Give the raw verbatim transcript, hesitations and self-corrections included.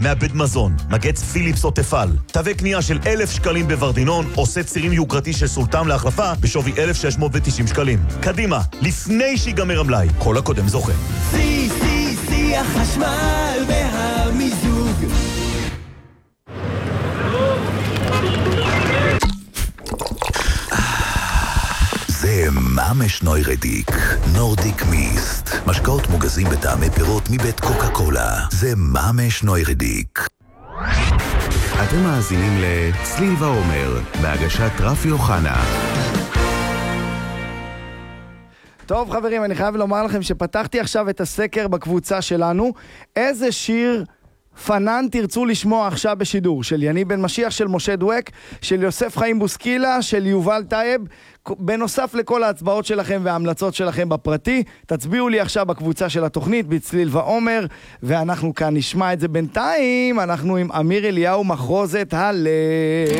מעבד מזון, מגץ פיליפס או תפל. תווי קנייה של אלף שקלים בוורדינון, עושה צירים יוקרתי של סולטם להחלפה בשווי אלף שש מאות ותשעים שקלים. קדימה, לפני שיגמר המלאי, כל הקודם זוכה. סי, סי, סי, החשמל והמיזוג. זה ממש נוירדיק, נורדיק מיסט. משקאות מוגזים בטעמי פירות מבית קוקה קולה. זה ממש נוירדיק. אתם מאזינים לצליל ועומר, בהגשת רפי אוחנה. טוב חברים, אני חייב לומר לכם שפתחתי עכשיו את הסקר בקבוצה שלנו. איזה שיר פנן תרצו לשמוע עכשיו בשידור? של יני בן משיח, של משה דואק, של יוסף חיים בוסקילה, של יובל טייב. בנוסף לכל ההצבעות שלכם וההמלצות שלכם בפרטי, תצביעו לי עכשיו בקבוצה של התוכנית בצליל ועומר, ואנחנו כאן נשמע את זה. בינתיים אנחנו עם אמיר אליהו, מחרוזת הלב.